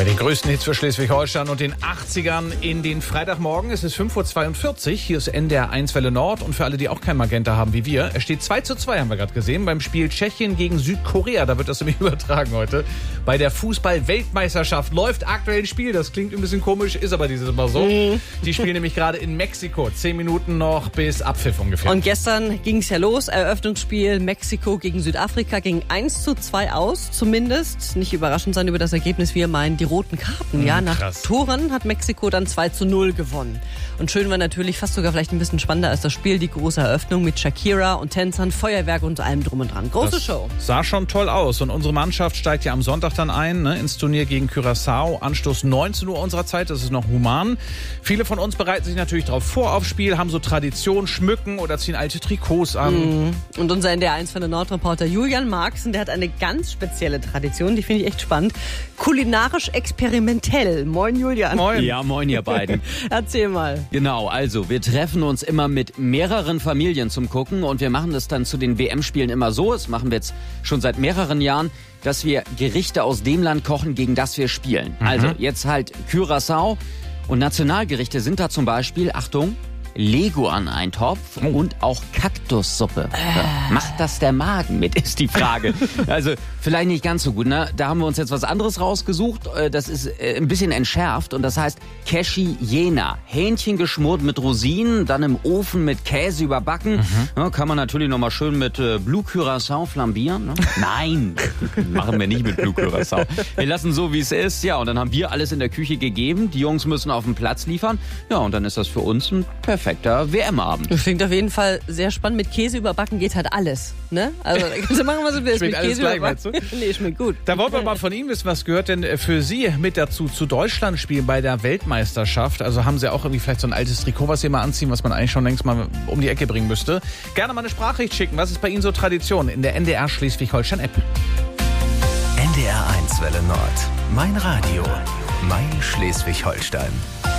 den größten Hits für Schleswig-Holstein und den 80ern in den Freitagmorgen. Es ist 5.42 Uhr. Hier ist NDR 1 Welle Nord. Und für alle, die auch kein Magenta haben wie wir, es steht 2:2, haben wir gerade gesehen, beim Spiel Tschechien gegen Südkorea. Da wird das nämlich übertragen heute. Bei der Fußball-Weltmeisterschaft läuft aktuell ein Spiel. Das klingt ein bisschen komisch, ist aber dieses Mal so. Die spielen nämlich gerade in Mexiko. 10 Minuten noch bis Abpfiff ungefähr. Und gestern ging es ja los. Eröffnungsspiel Mexiko gegen Südafrika ging 1:2 aus. Zumindest, nicht überraschend sein über das Ergebnis, wir meinen die roten Karten. Nach krass. Toren hat Mexiko dann 2:0 gewonnen. Und schön war natürlich, fast sogar vielleicht ein bisschen spannender als das Spiel, die große Eröffnung mit Shakira und Tänzern, Feuerwerk und allem drum und dran. Große Show. Sah schon toll aus. Und unsere Mannschaft steigt ja am Sonntag dann ein, ins Turnier gegen Curaçao. Anstoß 19 Uhr unserer Zeit, das ist noch human. Viele von uns bereiten sich natürlich darauf vor aufs Spiel, haben so Tradition, schmücken oder ziehen alte Trikots an. Und unser NDR1 von der Nordreporter Julian Marxen, der hat eine ganz spezielle Tradition, die finde ich echt spannend. Kulinarisch experimentell. Moin Julian. Moin. Ja, moin ihr beiden. Erzähl mal. Genau, also wir treffen uns immer mit mehreren Familien zum Gucken und wir machen das dann zu den WM-Spielen immer so, das machen wir jetzt schon seit mehreren Jahren, dass wir Gerichte aus dem Land kochen, gegen das wir spielen. Also jetzt halt Curaçao und Nationalgerichte sind da zum Beispiel, Achtung, Leguan-Eintopf und auch Kaktussuppe. Macht das der Magen mit, ist die Frage. Also vielleicht nicht ganz so gut, ne? Da haben wir uns jetzt was anderes rausgesucht. Das ist ein bisschen entschärft und das heißt Keshi Jena. Hähnchen geschmort mit Rosinen, dann im Ofen mit Käse überbacken. Ja, kann man natürlich nochmal schön mit Blue Curaçao flambieren. Ne? Nein, machen wir nicht mit Blue Curaçao. Wir lassen so, wie es ist. Ja, und dann haben wir alles in der Küche gegeben. Die Jungs müssen auf den Platz liefern. Ja, und dann ist das für uns ein perfekter WM-Abend. Das klingt auf jeden Fall sehr spannend. Mit Käse überbacken geht halt alles. Ne? Also da kannst du machen, was du willst. Schmeckt mit alles Käse gleich, überbacken. meinst du? Nee, schmeckt gut. Da wollen wir mal von Ihnen wissen, was gehört denn für Sie mit dazu, zu Deutschland spielen bei der Weltmeisterschaft? Also haben Sie auch irgendwie vielleicht so ein altes Trikot, was Sie mal anziehen, was man eigentlich schon längst mal um die Ecke bringen müsste? Gerne mal eine Sprachnachricht schicken. Was ist bei Ihnen so Tradition in der NDR Schleswig-Holstein-App? NDR 1 Welle Nord. Mein Radio. Mein Schleswig-Holstein.